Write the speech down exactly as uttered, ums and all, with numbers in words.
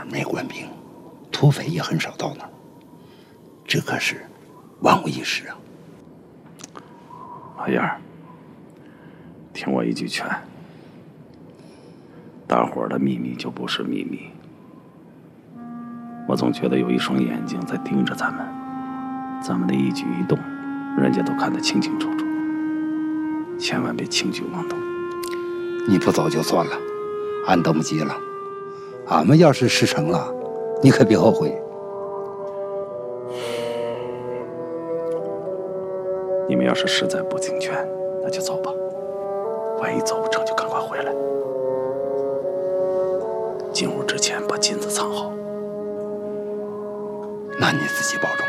没官兵，土匪也很少到那儿。这可是万无一失啊！ 老燕儿，听我一句劝，大伙儿的秘密就不是秘密。我总觉得有一双眼睛在盯着咱们，咱们的一举一动，人家都看得清清楚楚。千万别轻举妄动。 你不走就算了，俺等不及了。俺们要是事成了，你可别后悔。 你们要是实在不听劝，那就走吧。万一走不成，就赶快回来。进屋之前把金子藏好。 那你自己保重。